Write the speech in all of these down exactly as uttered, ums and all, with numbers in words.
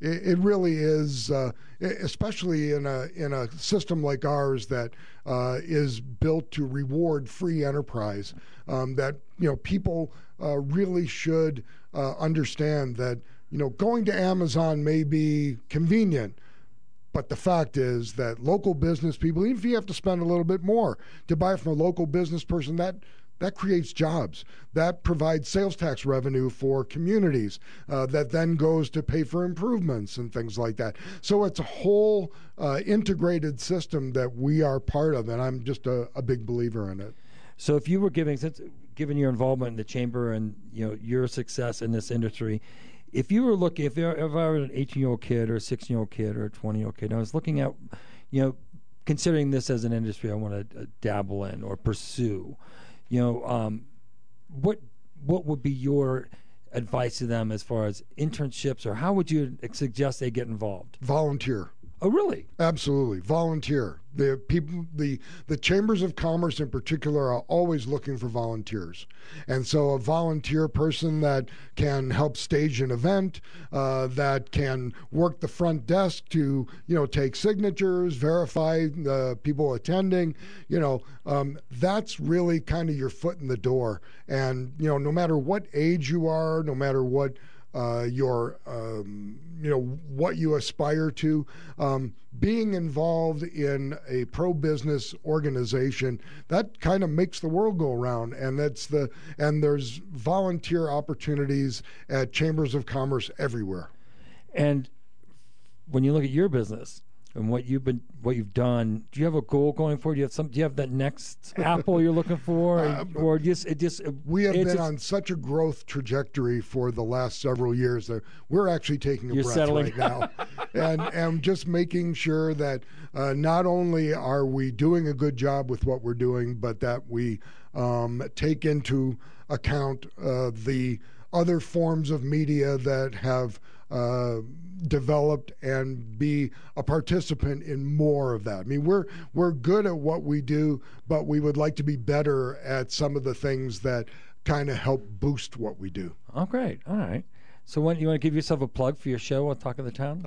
it, it really is, uh, especially in a in a system like ours that uh, is built to reward free enterprise. Um, that you know people uh, really should uh, understand that you know going to Amazon may be convenient. But the fact is that local business people, even if you have to spend a little bit more to buy from a local business person, that that creates jobs. That provides sales tax revenue for communities uh, that then goes to pay for improvements and things like that. So it's a whole uh, integrated system that we are part of, and I'm just a, a big believer in it. So if you were giving, since given your involvement in the chamber and you know your success in this industry, if you were looking, if, if I were an eighteen-year-old kid or a sixteen-year-old kid or a twenty-year-old kid, and I was looking at, you know, considering this as an industry I want to uh, dabble in or pursue, you know, um, what what would be your advice to them as far as internships, or how would you suggest they get involved? Volunteer. Oh, really? Absolutely. Volunteer. The people, the the chambers of commerce in particular are always looking for volunteers, and so a volunteer person that can help stage an event, uh, that can work the front desk to you know take signatures, verify the people attending, you know, um, that's really kind of your foot in the door. And you know, no matter what age you are, no matter what. Uh, your, um, you know, what you aspire to, um, being involved in a pro-business organization, that kind of makes the world go around. And that's the, and there's volunteer opportunities at chambers of commerce everywhere. And when you look at your business and what you've been, what you've done, do you have a goal going forward? Do you have some? Do you have that next apple you're looking for, or, uh, or just it just? We have been just, on such a growth trajectory for the last several years that we're actually taking a you're breath settling. right now, and and just making sure that uh, not only are we doing a good job with what we're doing, but that we um, take into account uh, the other forms of media that have. Uh, developed and be a participant in more of that. I mean, we're we're good at what we do, but we would like to be better at some of the things that kind of help boost what we do. Oh, great. All right. So when you want to give yourself a plug for your show on Talk of the Town?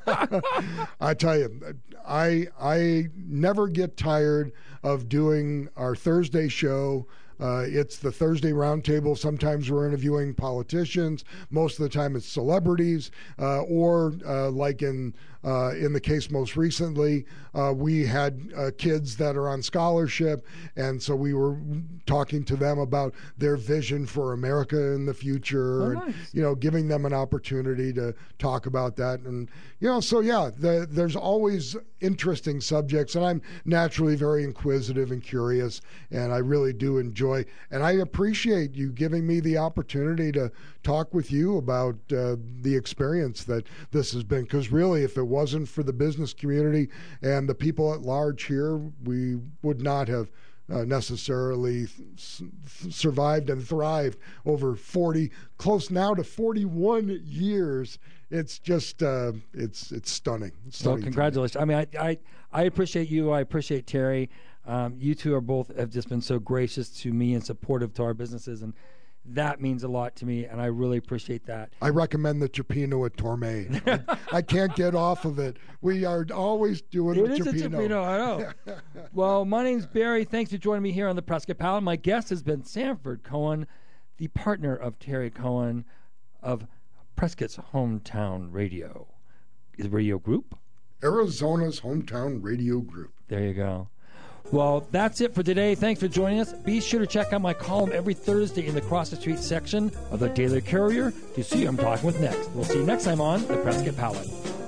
I tell you, I I never get tired of doing our Thursday show. Uh, it's the Thursday Roundtable. Sometimes we're interviewing politicians. Most of the time it's celebrities, uh, or uh, like in uh, in the case most recently, uh, we had uh, kids that are on scholarship, and so we were talking to them about their vision for America in the future, Oh, and nice. you know, giving them an opportunity to talk about that, and you know, so yeah, the, there's always interesting subjects, and I'm naturally very inquisitive and curious, and I really do enjoy. And I appreciate you giving me the opportunity to talk with you about uh, the experience that this has been. Because really, if it wasn't for the business community and the people at large here, we would not have uh, necessarily th- survived and thrived over forty, close now to forty-one years. It's just, uh, it's it's stunning. It's stunning. Well, congratulations. I mean, I, I, I appreciate you. I appreciate Terry. Um, you two are both have just been so gracious to me and supportive to our businesses, and that means a lot to me, and I really appreciate that. I recommend the Cioppino at Torme. I, I can't get off of it. We are always doing It the is a Cioppino. Cioppino, I know. Well, my name's Barry. Thanks for joining me here on the Prescott Palette. My guest has been Sanford Cohen, the partner of Terry Cohen of Prescott's Hometown Radio. Is it Radio Group? Arizona's Hometown Radio Group. There you go. Well, that's it for today. Thanks for joining us. Be sure to check out my column every Thursday in the Cross the Street section of the Daily Courier to see who I'm talking with next. We'll see you next time on the Prescott Palette.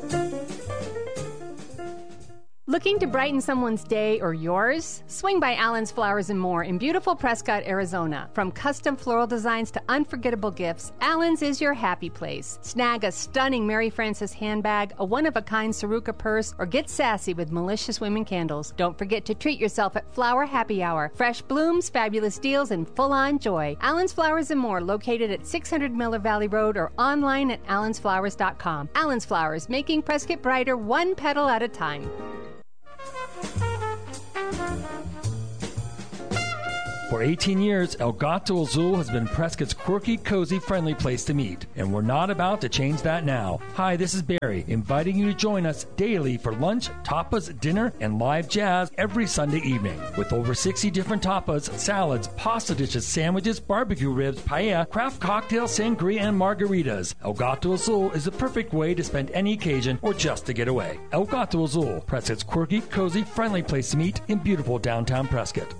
Looking to brighten someone's day or yours? Swing by Allen's Flowers and More in beautiful Prescott, Arizona. From custom floral designs to unforgettable gifts, Allen's is your happy place. Snag a stunning Mary Frances handbag, a one-of-a-kind Saruka purse, or get sassy with Malicious Women candles. Don't forget to treat yourself at Flower Happy Hour. Fresh blooms, fabulous deals, and full-on joy. Allen's Flowers and More, located at six hundred Miller Valley Road or online at allens flowers dot com. Allen's Flowers, making Prescott brighter one petal at a time. For eighteen years, El Gato Azul has been Prescott's quirky, cozy, friendly place to meet, and we're not about to change that now. Hi, this is Barry, inviting you to join us daily for lunch, tapas, dinner, and live jazz every Sunday evening. With over sixty different tapas, salads, pasta dishes, sandwiches, barbecue ribs, paella, craft cocktails, sangria, and margaritas, El Gato Azul is the perfect way to spend any occasion or just to get away. El Gato Azul, Prescott's quirky, cozy, friendly place to meet in beautiful downtown Prescott.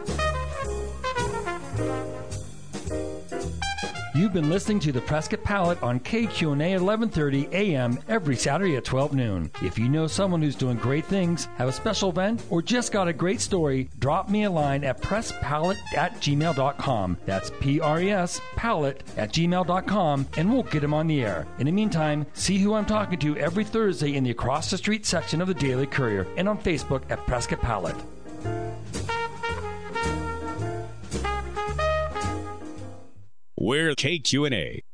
You've been listening to the Prescott Palette on K Q N A eleven thirty A M every Saturday at twelve noon. If you know someone who's doing great things, have a special event, or just got a great story, drop me a line at presspalette at gmail dot com. That's P R E S palette at gmail dot com, and we'll get them on the air. In the meantime, see who I'm talking to every Thursday in the Across the Street section of the Daily Courier and on Facebook at Prescott Palette. We're K Q N A.